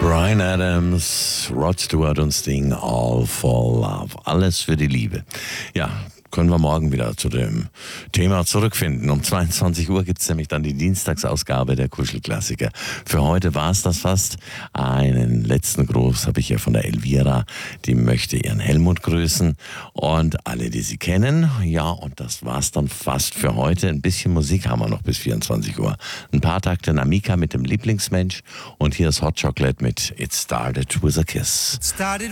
Bryan Adams, Rod Stewart und Sting, All for Love. Alles für die Liebe. Ja, können wir morgen wieder zu dem Thema zurückfinden. Um 22 Uhr gibt es nämlich dann die Dienstagsausgabe der Kuschelklassiker. Für heute war es das fast. Einen letzten Gruß habe ich hier von der Elvira. Die möchte ihren Helmut grüßen und alle, die sie kennen. Ja, und das war's dann fast für heute. Ein bisschen Musik haben wir noch bis 24 Uhr. Ein paar Takte Namika mit dem Lieblingsmensch und hier ist Hot Chocolate mit It Started With a Kiss.